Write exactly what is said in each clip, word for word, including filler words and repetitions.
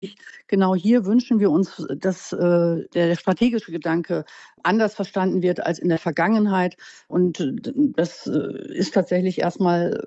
Genau hier wünschen wir uns, dass äh, der strategische Gedanke anders verstanden wird als in der Vergangenheit. Und äh, das äh, ist tatsächlich erstmal,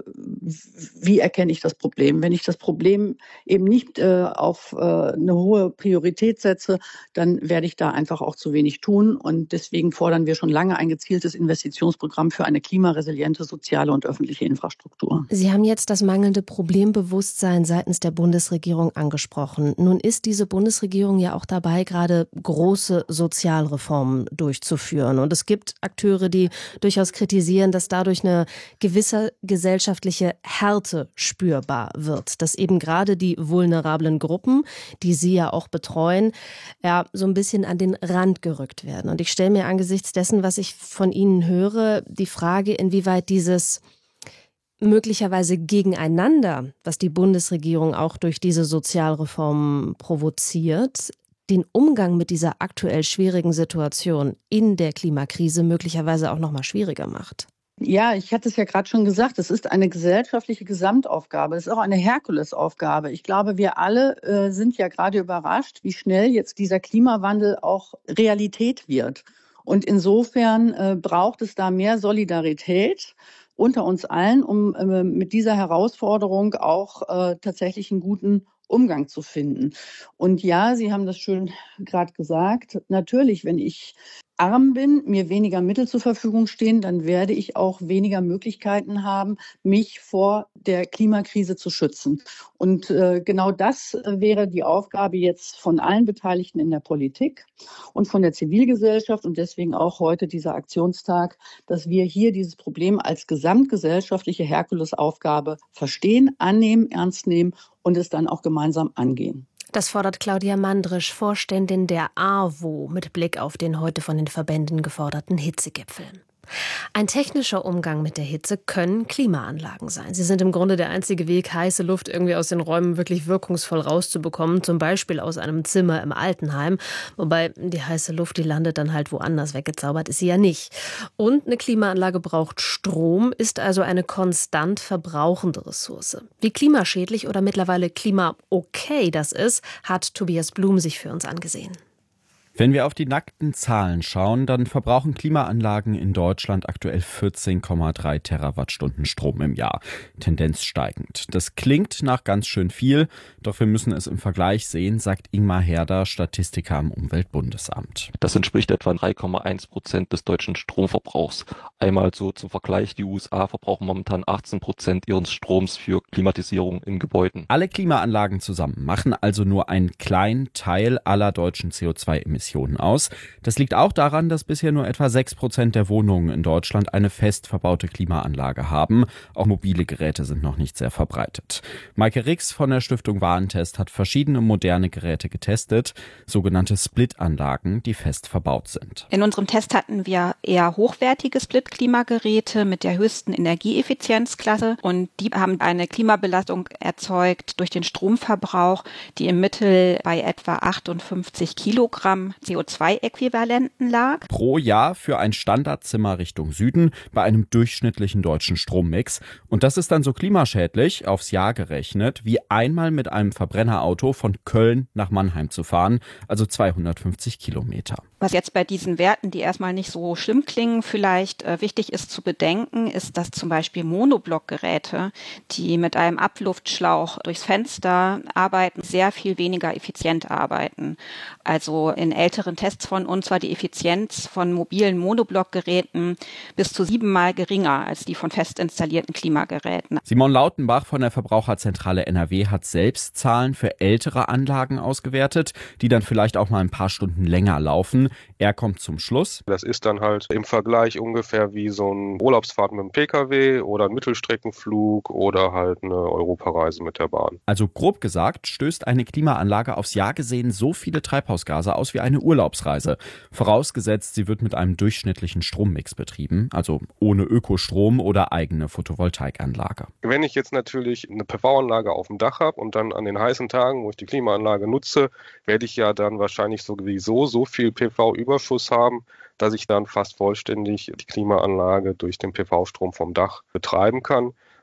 wie erkenne ich das Problem? Wenn ich das Problem eben nicht äh, auf äh, eine hohe Priorität setze, dann werde ich da einfach auch zu wenig tun. Und deswegen fordern wir schon lange ein gezieltes Investitionsprogramm für eine klimaresiliente soziale und öffentliche Infrastruktur. Sie haben jetzt das mangelnde Problembewusstsein seitens der Bundesregierung angesprochen. Nun ist diese Bundesregierung ja auch dabei, gerade große Sozialreformen durchzuführen. Und es gibt Akteure, die durchaus kritisieren, dass dadurch eine gewisse gesellschaftliche Härte spürbar wird. Dass eben gerade die vulnerablen Gruppen, die Sie ja auch betreuen, ja so ein bisschen an den Rand gerückt werden. Und ich stelle mir angesichts dessen, was ich von Ihnen höre, die Frage, inwieweit dieses möglicherweise gegeneinander, was die Bundesregierung auch durch diese Sozialreformen provoziert, den Umgang mit dieser aktuell schwierigen Situation in der Klimakrise möglicherweise auch noch mal schwieriger macht. Ja, ich hatte es ja gerade schon gesagt, es ist eine gesellschaftliche Gesamtaufgabe. Es ist auch eine Herkulesaufgabe. Ich glaube, wir alle äh, sind ja gerade überrascht, wie schnell jetzt dieser Klimawandel auch Realität wird. Und insofern äh, braucht es da mehr Solidarität unter uns allen, um äh, mit dieser Herausforderung auch äh, tatsächlich einen guten Umgang zu finden. Und ja, Sie haben das schön gerade gesagt, natürlich, wenn ich arm bin, mir weniger Mittel zur Verfügung stehen, dann werde ich auch weniger Möglichkeiten haben, mich vor der Klimakrise zu schützen. Und äh, genau das wäre die Aufgabe jetzt von allen Beteiligten in der Politik und von der Zivilgesellschaft und deswegen auch heute dieser Aktionstag, dass wir hier dieses Problem als gesamtgesellschaftliche Herkulesaufgabe verstehen, annehmen, ernst nehmen und es dann auch gemeinsam angehen. Das fordert Claudia Mandrisch, Vorständin der A W O, mit Blick auf den heute von den Verbänden geforderten Hitzegipfel. Ein technischer Umgang mit der Hitze können Klimaanlagen sein. Sie sind im Grunde der einzige Weg, heiße Luft irgendwie aus den Räumen wirklich wirkungsvoll rauszubekommen, zum Beispiel aus einem Zimmer im Altenheim. Wobei die heiße Luft, die landet dann halt woanders, weggezaubert ist sie ja nicht. Und eine Klimaanlage braucht Strom, ist also eine konstant verbrauchende Ressource. Wie klimaschädlich oder mittlerweile klimaokay das ist, hat Tobias Blum sich für uns angesehen. Wenn wir auf die nackten Zahlen schauen, dann verbrauchen Klimaanlagen in Deutschland aktuell vierzehn Komma drei Terawattstunden Strom im Jahr. Tendenz steigend. Das klingt nach ganz schön viel, doch wir müssen es im Vergleich sehen, sagt Ingmar Herder, Statistiker am Umweltbundesamt. Das entspricht etwa drei Komma eins Prozent des deutschen Stromverbrauchs. Einmal so zum Vergleich, die U S A verbrauchen momentan achtzehn Prozent ihres Stroms für Klimatisierung in Gebäuden. Alle Klimaanlagen zusammen machen also nur einen kleinen Teil aller deutschen C O zwei Emissionen aus. Das liegt auch daran, dass bisher nur etwa sechs Prozent der Wohnungen in Deutschland eine fest verbaute Klimaanlage haben. Auch mobile Geräte sind noch nicht sehr verbreitet. Maike Rix von der Stiftung Warentest hat verschiedene moderne Geräte getestet, sogenannte Split-Anlagen, die fest verbaut sind. In unserem Test hatten wir eher hochwertige Split-Klimageräte mit der höchsten Energieeffizienzklasse und die haben eine Klimabelastung erzeugt durch den Stromverbrauch, die im Mittel bei etwa achtundfünfzig Kilogramm C O zwei Äquivalenten lag. Pro Jahr für ein Standardzimmer Richtung Süden bei einem durchschnittlichen deutschen Strommix. Und das ist dann so klimaschädlich, aufs Jahr gerechnet, wie einmal mit einem Verbrennerauto von Köln nach Mannheim zu fahren, also zweihundertfünfzig Kilometer. Was jetzt bei diesen Werten, die erstmal nicht so schlimm klingen, vielleicht äh, wichtig ist zu bedenken, ist, dass zum Beispiel Monoblockgeräte, die mit einem Abluftschlauch durchs Fenster arbeiten, sehr viel weniger effizient arbeiten. Also in älteren Tests von uns war die Effizienz von mobilen Monoblockgeräten bis zu siebenmal geringer als die von fest installierten Klimageräten. Simon Lautenbach von der Verbraucherzentrale N R W hat selbst Zahlen für ältere Anlagen ausgewertet, die dann vielleicht auch mal ein paar Stunden länger laufen. Er kommt zum Schluss. Das ist dann halt im Vergleich ungefähr wie so ein Urlaubsfahrt mit dem Pkw oder ein Mittelstreckenflug oder halt eine Europareise mit der Bahn. Also grob gesagt stößt eine Klimaanlage aufs Jahr gesehen so viele Treibhausgase aus wie eine Urlaubsreise. Vorausgesetzt, sie wird mit einem durchschnittlichen Strommix betrieben, also ohne Ökostrom oder eigene Photovoltaikanlage. Wenn ich jetzt natürlich eine P V-Anlage auf dem Dach habe und dann an den heißen Tagen, wo ich die Klimaanlage nutze, werde ich ja dann wahrscheinlich sowieso so viel P V-Überschuss haben, dass ich dann fast vollständig die Klimaanlage durch den P V-Strom vom Dach betreiben kann.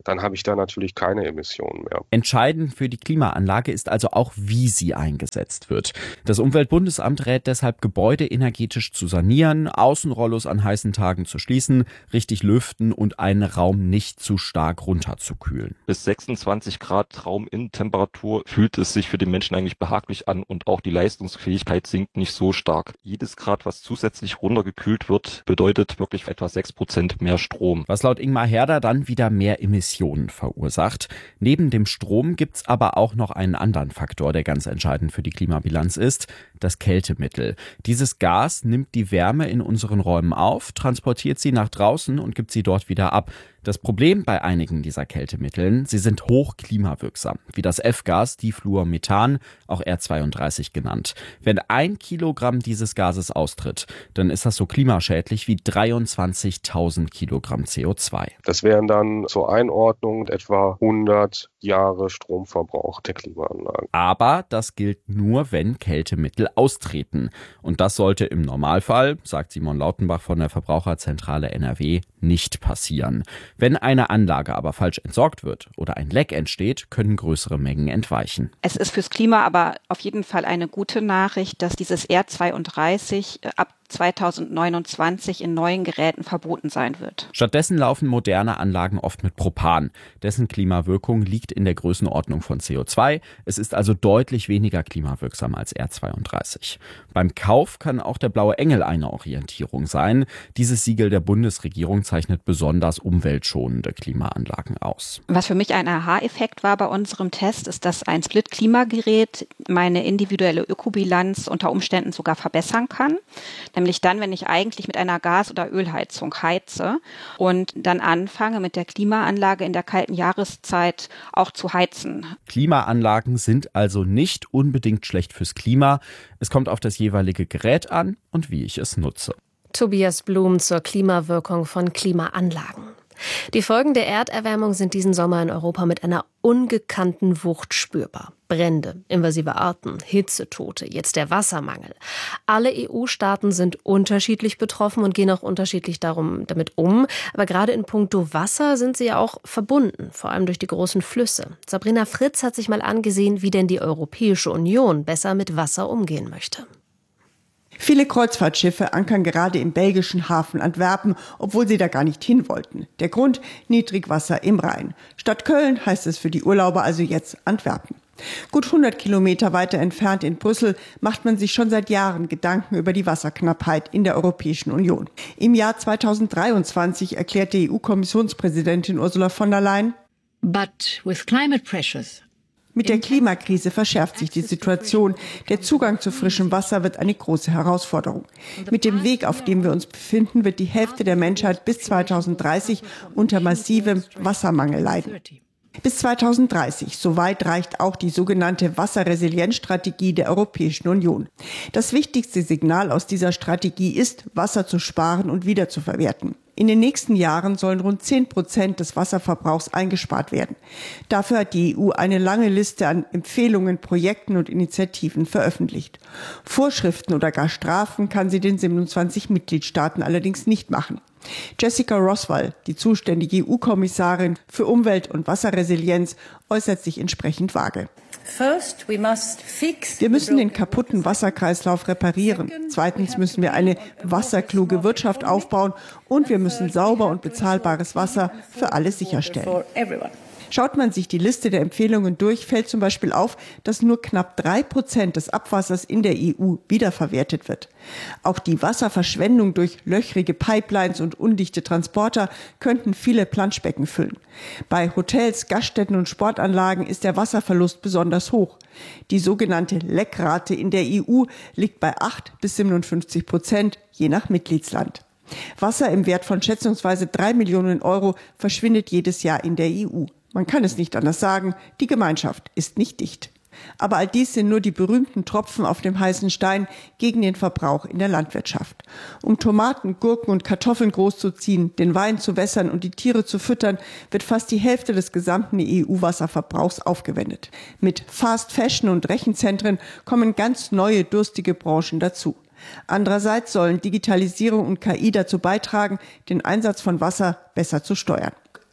dann habe ich da natürlich keine Emissionen mehr. Entscheidend für die Klimaanlage ist also auch, wie sie eingesetzt wird. Das Umweltbundesamt rät deshalb, Gebäude energetisch zu sanieren, Außenrollos an heißen Tagen zu schließen, richtig lüften und einen Raum nicht zu stark runterzukühlen. Bis sechsundzwanzig Grad Rauminnentemperatur fühlt es sich für den Menschen eigentlich behaglich an und auch die Leistungsfähigkeit sinkt nicht so stark. Jedes Grad, was zusätzlich runtergekühlt wird, bedeutet wirklich etwa sechs Prozent mehr Strom. Was laut Ingmar Herder dann wieder mehr Emissionen verursacht. Neben dem Strom gibt's aber auch noch einen anderen Faktor, der ganz entscheidend für die Klimabilanz ist: das Kältemittel. Dieses Gas nimmt die Wärme in unseren Räumen auf, transportiert sie nach draußen und gibt sie dort wieder ab. Das Problem bei einigen dieser Kältemitteln: sie sind hoch klimawirksam, wie das F-Gas Difluormethan, auch R zweiunddreißig genannt. Wenn ein Kilogramm dieses Gases austritt, dann ist das so klimaschädlich wie dreiundzwanzigtausend Kilogramm C O zwei. Das wären dann zur Einordnung etwa hundert Jahre Stromverbrauch der Klimaanlagen. Aber das gilt nur, wenn Kältemittel austreten. Und das sollte im Normalfall, sagt Simon Lautenbach von der Verbraucherzentrale N R W, nicht passieren. Wenn eine Anlage aber falsch entsorgt wird oder ein Leck entsteht, können größere Mengen entweichen. Es ist fürs Klima aber auf jeden Fall eine gute Nachricht, dass dieses R zweiunddreißig ab zweitausendneunundzwanzig in neuen Geräten verboten sein wird. Stattdessen laufen moderne Anlagen oft mit Propan. Dessen Klimawirkung liegt in der Größenordnung von C O zwei. Es ist also deutlich weniger klimawirksam als R zweiunddreißig. Beim Kauf kann auch der blaue Engel eine Orientierung sein. Dieses Siegel der Bundesregierung zeichnet besonders umweltschonende Klimaanlagen aus. Was für mich ein Aha-Effekt war bei unserem Test, ist, dass ein Split-Klimagerät meine individuelle Ökobilanz unter Umständen sogar verbessern kann. Nämlich dann, wenn ich eigentlich mit einer Gas- oder Ölheizung heize und dann anfange, mit der Klimaanlage in der kalten Jahreszeit auch zu heizen. Klimaanlagen sind also nicht unbedingt schlecht fürs Klima. Es kommt auf das jeweilige Gerät an und wie ich es nutze. Tobias Blum zur Klimawirkung von Klimaanlagen. Die Folgen der Erderwärmung sind diesen Sommer in Europa mit einer ungekannten Wucht spürbar. Brände, invasive Arten, Hitzetote, jetzt der Wassermangel. Alle E U-Staaten sind unterschiedlich betroffen und gehen auch unterschiedlich darum damit um. Aber gerade in puncto Wasser sind sie ja auch verbunden, vor allem durch die großen Flüsse. Sabrina Fritz hat sich mal angesehen, wie denn die Europäische Union besser mit Wasser umgehen möchte. Viele Kreuzfahrtschiffe ankern gerade im belgischen Hafen Antwerpen, obwohl sie da gar nicht hin wollten. Der Grund: Niedrigwasser im Rhein. Statt Köln heißt es für die Urlauber also jetzt Antwerpen. Gut hundert Kilometer weiter entfernt in Brüssel macht man sich schon seit Jahren Gedanken über die Wasserknappheit in der Europäischen Union. Im Jahr zweitausenddreiundzwanzig erklärte E U-Kommissionspräsidentin Ursula von der Leyen: But with climate pressures, mit der Klimakrise verschärft sich die Situation. Der Zugang zu frischem Wasser wird eine große Herausforderung. Mit dem Weg, auf dem wir uns befinden, wird die Hälfte der Menschheit bis zweitausenddreißig unter massivem Wassermangel leiden. Bis zweitausenddreißig, so weit reicht auch die sogenannte Wasserresilienzstrategie der Europäischen Union. Das wichtigste Signal aus dieser Strategie ist, Wasser zu sparen und wiederzuverwerten. In den nächsten Jahren sollen rund zehn Prozent des Wasserverbrauchs eingespart werden. Dafür hat die E U eine lange Liste an Empfehlungen, Projekten und Initiativen veröffentlicht. Vorschriften oder gar Strafen kann sie den siebenundzwanzig Mitgliedstaaten allerdings nicht machen. Jessica Roswell, die zuständige E U-Kommissarin für Umwelt- und Wasserresilienz, äußert sich entsprechend vage. Wir müssen den kaputten Wasserkreislauf reparieren. Zweitens müssen wir eine wasserkluge Wirtschaft aufbauen und wir müssen sauber und bezahlbares Wasser für alle sicherstellen. Schaut man sich die Liste der Empfehlungen durch, fällt zum Beispiel auf, dass nur knapp drei Prozent des Abwassers in der E U wiederverwertet wird. Auch die Wasserverschwendung durch löchrige Pipelines und undichte Transporter könnten viele Planschbecken füllen. Bei Hotels, Gaststätten und Sportanlagen ist der Wasserverlust besonders hoch. Die sogenannte Leckrate in der E U liegt bei acht bis siebenundfünfzig Prozent, je nach Mitgliedsland. Wasser im Wert von schätzungsweise drei Millionen Euro verschwindet jedes Jahr in der E U. Man kann es nicht anders sagen, die Gemeinschaft ist nicht dicht. Aber all dies sind nur die berühmten Tropfen auf dem heißen Stein gegen den Verbrauch in der Landwirtschaft. Um Tomaten, Gurken und Kartoffeln großzuziehen, den Wein zu wässern und die Tiere zu füttern, wird fast die Hälfte des gesamten E U-Wasserverbrauchs aufgewendet. Mit Fast Fashion und Rechenzentren kommen ganz neue durstige Branchen dazu. Andererseits sollen Digitalisierung und K I dazu beitragen, den Einsatz von Wasser besser zu steuern.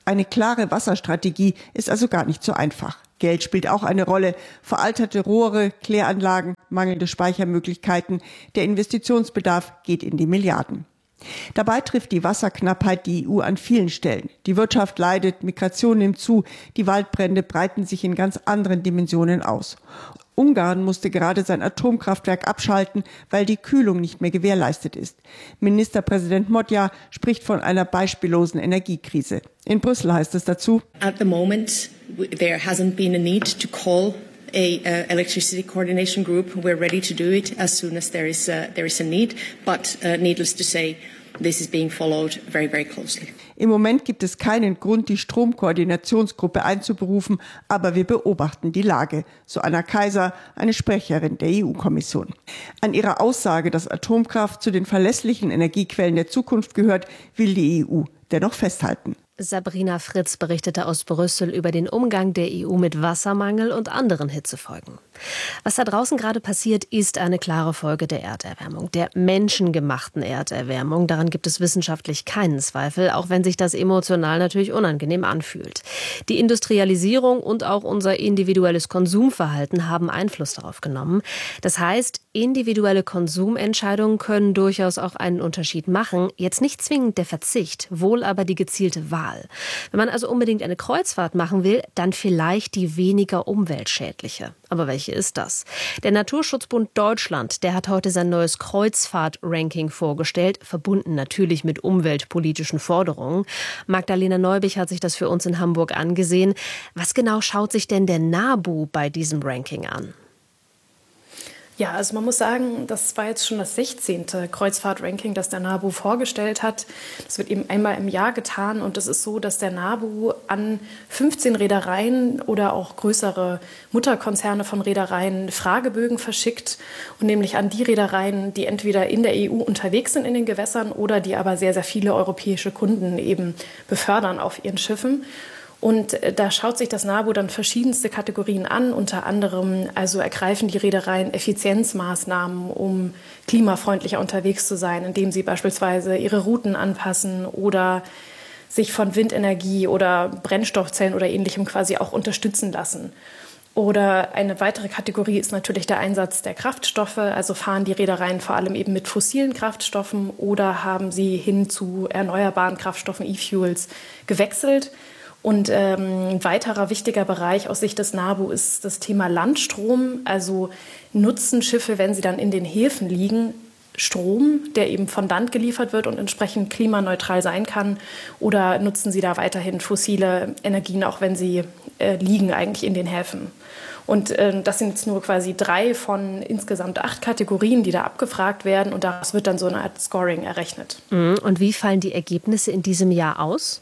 Eine klare Wasserstrategie ist also gar nicht so einfach. Geld spielt auch eine Rolle. Veralterte Rohre, Kläranlagen, mangelnde Speichermöglichkeiten. Der Investitionsbedarf geht in die Milliarden. Dabei trifft die Wasserknappheit die E U an vielen Stellen. Die Wirtschaft leidet, Migration nimmt zu, die Waldbrände breiten sich in ganz anderen Dimensionen aus. Ungarn musste gerade sein Atomkraftwerk abschalten, weil die Kühlung nicht mehr gewährleistet ist. Ministerpräsident Magyar spricht von einer beispiellosen Energiekrise. In Brüssel heißt es dazu: At the moment, there hasn't been a need to call a uh, electricity coordination group. We're ready to do it as soon as there is a, there is a need. But uh, needless to say, this is being followed very, very closely. Im Moment gibt es keinen Grund, die Stromkoordinationsgruppe einzuberufen, aber wir beobachten die Lage, so Anna Kaiser, eine Sprecherin der E U-Kommission. An ihrer Aussage, dass Atomkraft zu den verlässlichen Energiequellen der Zukunft gehört, will die E U dennoch festhalten. Sabrina Fritz berichtete aus Brüssel über den Umgang der E U mit Wassermangel und anderen Hitzefolgen. Was da draußen gerade passiert, ist eine klare Folge der Erderwärmung, der menschengemachten Erderwärmung. Daran gibt es wissenschaftlich keinen Zweifel, auch wenn sich das emotional natürlich unangenehm anfühlt. Die Industrialisierung und auch unser individuelles Konsumverhalten haben Einfluss darauf genommen. Das heißt, individuelle Konsumentscheidungen können durchaus auch einen Unterschied machen. Jetzt nicht zwingend der Verzicht, wohl aber die gezielte Wahl. Wenn man also unbedingt eine Kreuzfahrt machen will, dann vielleicht die weniger umweltschädliche. Aber welche ist das? Der Naturschutzbund Deutschland, der hat heute sein neues Kreuzfahrt-Ranking vorgestellt, verbunden natürlich mit umweltpolitischen Forderungen. Magdalena Neubich hat sich das für uns in Hamburg angesehen. Was genau schaut sich denn der NABU bei diesem Ranking an? Ja, also man muss sagen, das war jetzt schon das sechzehnte Kreuzfahrt-Ranking, das der NABU vorgestellt hat. Das wird eben einmal im Jahr getan und es ist so, dass der NABU an fünfzehn Reedereien oder auch größere Mutterkonzerne von Reedereien Fragebögen verschickt und nämlich an die Reedereien, die entweder in der E U unterwegs sind in den Gewässern oder die aber sehr, sehr viele europäische Kunden eben befördern auf ihren Schiffen. Und da schaut sich das NABU dann verschiedenste Kategorien an, unter anderem also ergreifen die Reedereien Effizienzmaßnahmen, um klimafreundlicher unterwegs zu sein, indem sie beispielsweise ihre Routen anpassen oder sich von Windenergie oder Brennstoffzellen oder Ähnlichem quasi auch unterstützen lassen. Oder eine weitere Kategorie ist natürlich der Einsatz der Kraftstoffe, also fahren die Reedereien vor allem eben mit fossilen Kraftstoffen oder haben sie hin zu erneuerbaren Kraftstoffen, E-Fuels, gewechselt. Und ähm, ein weiterer wichtiger Bereich aus Sicht des NABU ist das Thema Landstrom. Also nutzen Schiffe, wenn sie dann in den Häfen liegen, Strom, der eben von Land geliefert wird und entsprechend klimaneutral sein kann? Oder nutzen sie da weiterhin fossile Energien, auch wenn sie äh, liegen eigentlich in den Häfen? Und äh, das sind jetzt nur quasi drei von insgesamt acht Kategorien, die da abgefragt werden. Und daraus wird dann so eine Art Scoring errechnet. Und wie fallen die Ergebnisse in diesem Jahr aus?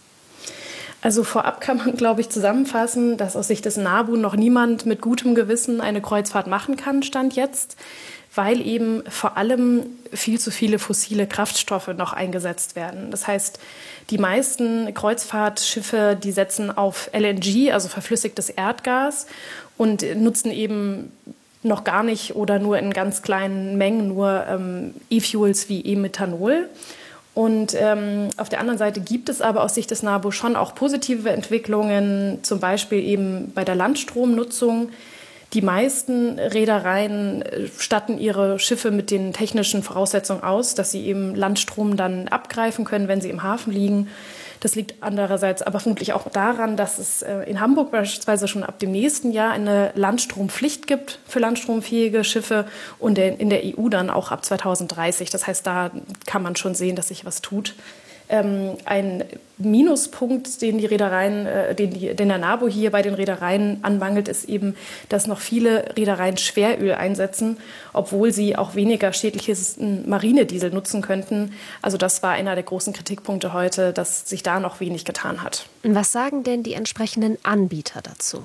Also vorab kann man, glaube ich, zusammenfassen, dass aus Sicht des NABU noch niemand mit gutem Gewissen eine Kreuzfahrt machen kann, Stand jetzt, weil eben vor allem viel zu viele fossile Kraftstoffe noch eingesetzt werden. Das heißt, die meisten Kreuzfahrtschiffe, die setzen auf L N G, also verflüssigtes Erdgas, und nutzen eben noch gar nicht oder nur in ganz kleinen Mengen nur ähm, E-Fuels wie E-Methanol. Und ähm, auf der anderen Seite gibt es aber aus Sicht des NABU schon auch positive Entwicklungen, zum Beispiel eben bei der Landstromnutzung. Die meisten Reedereien statten ihre Schiffe mit den technischen Voraussetzungen aus, dass sie eben Landstrom dann abgreifen können, wenn sie im Hafen liegen. Das liegt andererseits aber vermutlich auch daran, dass es in Hamburg beispielsweise schon ab dem nächsten Jahr eine Landstrompflicht gibt für landstromfähige Schiffe und in der E U dann auch ab zweitausenddreißig. Das heißt, da kann man schon sehen, dass sich was tut. Ähm, ein Minuspunkt, den die Reedereien, äh, den, die, den der NABU hier bei den Reedereien anmangelt, ist eben, dass noch viele Reedereien Schweröl einsetzen, obwohl sie auch weniger schädliches Marinediesel nutzen könnten. Also das war einer der großen Kritikpunkte heute, dass sich da noch wenig getan hat. Was sagen denn die entsprechenden Anbieter dazu?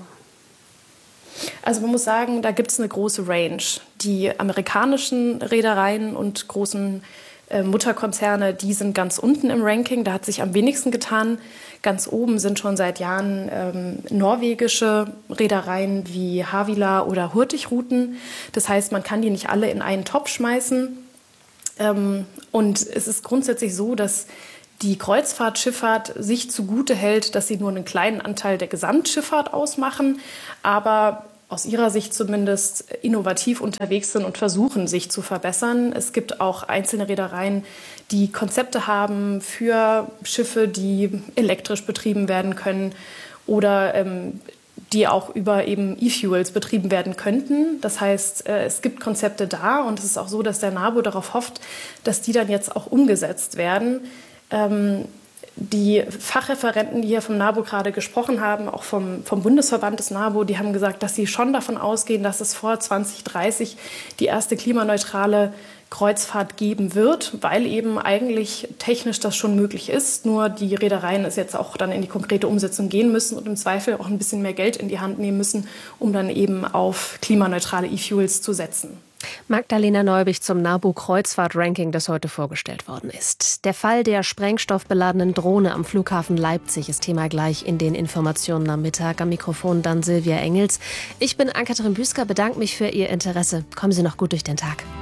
Also man muss sagen, da gibt es eine große Range. Die amerikanischen Reedereien und großen Mutterkonzerne, die sind ganz unten im Ranking, da hat sich am wenigsten getan. Ganz oben sind schon seit Jahren ähm, norwegische Reedereien wie Havila oder Hurtigruten. Das heißt, man kann die nicht alle in einen Topf schmeißen. Ähm, und es ist grundsätzlich so, dass die Kreuzfahrtschifffahrt sich zugute hält, dass sie nur einen kleinen Anteil der Gesamtschifffahrt ausmachen, aber aus ihrer Sicht zumindest innovativ unterwegs sind und versuchen, sich zu verbessern. Es gibt auch einzelne Reedereien, die Konzepte haben für Schiffe, die elektrisch betrieben werden können oder ähm, die auch über eben E-Fuels betrieben werden könnten. Das heißt, äh, es gibt Konzepte da und es ist auch so, dass der NABU darauf hofft, dass die dann jetzt auch umgesetzt werden. Ähm, Die Fachreferenten, die hier vom NABU gerade gesprochen haben, auch vom, vom Bundesverband des NABU, die haben gesagt, dass sie schon davon ausgehen, dass es vor zwanzig dreißig die erste klimaneutrale Kreuzfahrt geben wird, weil eben eigentlich technisch das schon möglich ist. Nur die Reedereien es jetzt auch dann in die konkrete Umsetzung gehen müssen und im Zweifel auch ein bisschen mehr Geld in die Hand nehmen müssen, um dann eben auf klimaneutrale E-Fuels zu setzen. Magdalena Neubich zum NABU-Kreuzfahrt-Ranking, das heute vorgestellt worden ist. Der Fall der sprengstoffbeladenen Drohne am Flughafen Leipzig ist Thema gleich in den Informationen am Mittag. Am Mikrofon dann Silvia Engels. Ich bin Ann-Kathrin Büsker, bedanke mich für Ihr Interesse. Kommen Sie noch gut durch den Tag.